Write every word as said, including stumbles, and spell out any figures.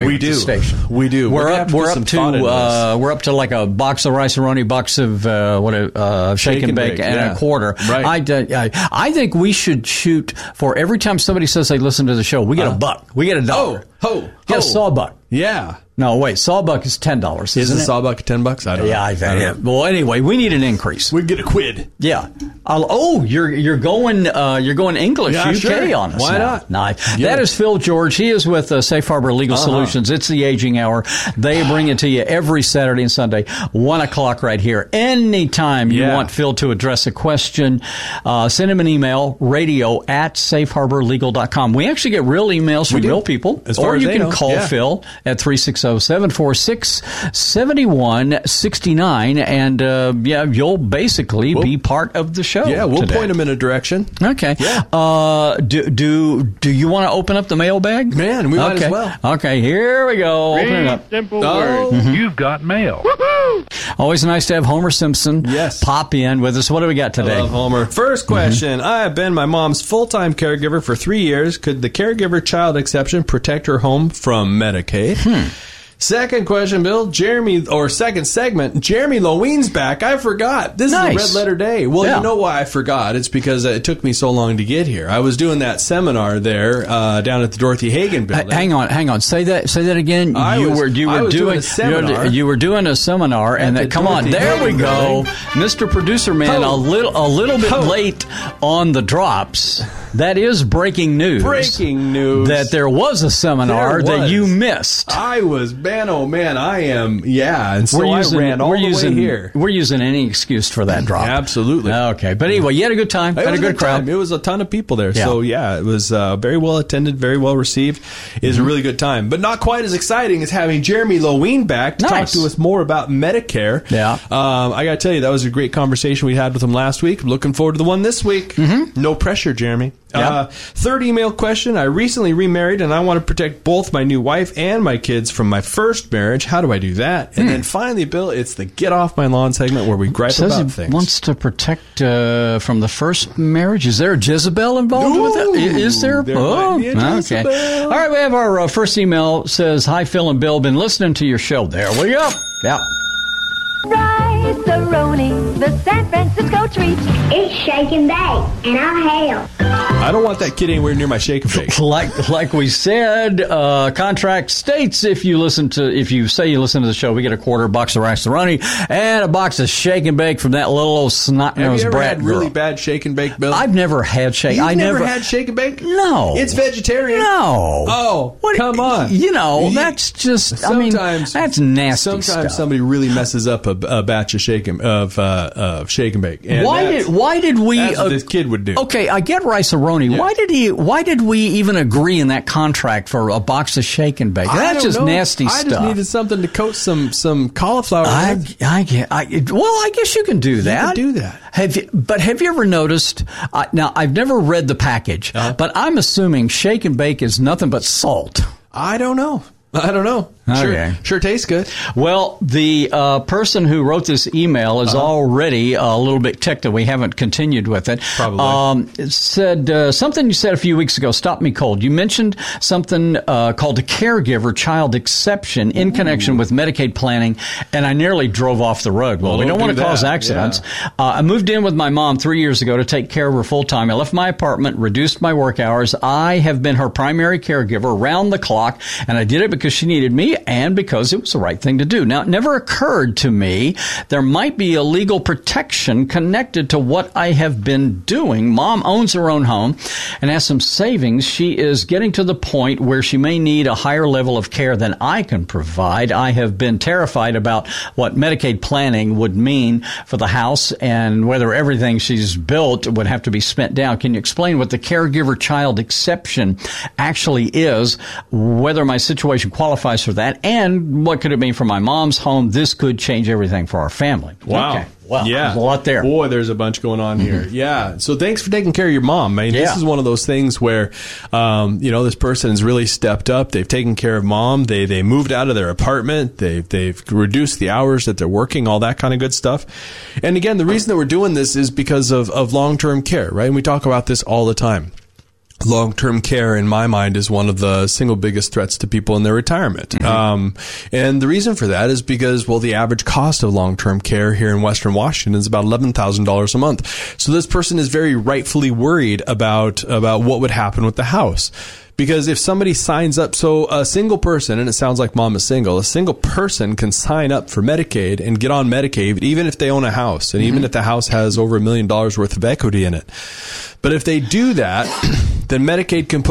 we at do. the station. We do. We're, we're up. up, We're up to. Uh, we're up to like a box of rice-a-roni, box of uh, what a uh, shake, shake and bake, bake and yeah. a quarter. Right. I, I, I think we should shoot for every time somebody says they listen to the show. We get uh, a buck. We get a dollar. Oh, ho, get ho. a sawbuck. Yeah. No, wait. Sawbuck is ten dollars. Is isn't the it? sawbuck ten bucks? I don't yeah, know. I think. Yeah. Well, anyway, we need an increase. We get a quid. Yeah. I'll, oh, you're you're going uh, you're going English yeah, U K sure. on us. Why now. not? Nice. Yeah. That is Phil George. He is with uh, Safe Harbor Legal uh-huh. Solutions. It's the Aging Hour. They bring it to you every Saturday and Sunday, one o'clock right here. Anytime you yeah. want Phil to address a question, uh, send him an email, radio at safe harbor legal dot com. We actually get real emails from real people. As far or as you they can know. call yeah. Phil at three six zero, seven four six, seven one six nine, and uh, yeah, you'll basically we'll, be part of the show. Yeah, we'll today. point them in a direction. Okay. Yeah. Uh, do do do you want to open up the mailbag? Man, we might okay. as well. Okay, here we go. Open it up. Simple oh. words. Mm-hmm. You've got mail. Always nice to have Homer Simpson yes. pop in with us. What do we got today? I love Homer. First question. Mm-hmm. I have been my mom's full-time caregiver for three years. Could the caregiver child exception protect her home from Medicaid? Hmm. Second question, Bill. Jeremy, or second segment, Jeremy Lowen's back. I forgot. This nice. is a red letter day. Well, yeah. you know why I forgot? It's because it took me so long to get here. I was doing that seminar there uh, down at the Dorothy Hagen building. H- hang on, hang on. Say that. Say that again. I you was, were you were I was doing, doing a seminar. You were doing a seminar, and that. Come Dorothy on, there Hagen we go, building. Mister Producer Man. Ho. A little a little bit Ho. late on the drops. That is breaking news. Breaking news. That there was a seminar There that was. you missed. I was, man, oh man, I am, yeah. And so we're using, I ran all we're the using, way here. We're using any excuse for that drop. Absolutely. Okay. But anyway, you had a good time. It had was a good crowd. Time. It was a ton of people there. Yeah. So, yeah, it was uh, very well attended, very well received. It was mm-hmm. a really good time. But not quite as exciting as having Jeremy Lowen back to nice. talk to us more about Medicare. Yeah. Um, I got to tell you, that was a great conversation we had with him last week. I'm looking forward to the one this week. Mm-hmm. No pressure, Jeremy. Yeah. Uh, third email question. I recently remarried, and I want to protect both my new wife and my kids from my first marriage. How do I do that? And mm. then finally, Bill, it's the Get Off My Lawn segment where we gripe Says about he things. wants to protect uh, from the first marriage. Is there a Jezebel involved Ooh, with that? Is there? there oh, might be a Jezebel. Okay. All right, we have our uh, first email. Says, hi, Phil and Bill. Been listening to your show. There we go. Yeah. Rice-A-Roni, the San Francisco treat. It's shake and bake, and I'll hail. I don't want that kid anywhere near my shake and bake. Like like we said, uh, contract states if you listen to if you say you listen to the show, we get a quarter box of rice-a-roni and a box of shake and bake from that little old snot Have nosed you ever brat had really girl. bad shake and bake, Bill? I've never had shake. You've I never, never had shake and bake? No, It's vegetarian. No. Oh, What, come on. You know, You- that's just. I mean, Sometimes- that's nasty Sometimes stuff. somebody really messes up a, a batch of shake and of uh, of shake and bake. And why that's- did why did we? That's what uh, this kid would do. Okay, I get rice-a-roni. Yeah. Why did he? Why did we even agree in that contract for a box of shake and bake? I That's don't just know. nasty I stuff. just needed something to coat some some cauliflower I, with. I get. I, well, I guess you can do that. can do that. Have you, but have you ever noticed? Uh, now, I've never read the package, Uh-huh. but I'm assuming shake and bake is nothing but salt. I don't know. I don't know. Okay. Sure, sure tastes good. Well, the uh, person who wrote this email is Uh-huh. already a little bit ticked that we haven't continued with it. Probably. Um, it said uh, something you said a few weeks ago stopped me cold. You mentioned something uh, called a caregiver child exception in Ooh. connection with Medicaid planning, and I nearly drove off the road. Well, well we don't, don't want do to cause that. accidents. Yeah. Uh, I moved in with my mom three years ago to take care of her full time. I left my apartment, reduced my work hours. I have been her primary caregiver around the clock, and I did it because she needed me and because it was the right thing to do. Now, it never occurred to me there might be a legal protection connected to what I have been doing. Mom owns her own home and has some savings. She is getting to the point where she may need a higher level of care than I can provide. I have been terrified about what Medicaid planning would mean for the house and whether everything she's built would have to be spent down. Can you explain what the caregiver child exception actually is, whether my situation qualifies for that, and what could it mean for my mom's home? This could change everything for our family. Wow. Okay. Well, yeah. there's a lot there. Boy, there's a bunch going on here. Yeah. So thanks for taking care of your mom. I mean, Yeah. this is one of those things where, um, you know, this person has really stepped up. They've taken care of mom. They they moved out of their apartment. They've, they've reduced the hours that they're working, all that kind of good stuff. And again, the reason that we're doing this is because of, of long-term care, right? And we talk about this all the time. long-term care, in my mind, is one of the single biggest threats to people in their retirement. Mm-hmm. Um, and the reason for that is because, well, the average cost of long-term care here in Western Washington is about eleven thousand dollars a month. So this person is very rightfully worried about, about what would happen with the house. Because if somebody signs up, so a single person, and it sounds like mom is single, a single person can sign up for Medicaid and get on Medicaid even if they own a house, and mm-hmm. even if the house has over a million dollars worth of equity in it. But if they do that, then Medicaid can put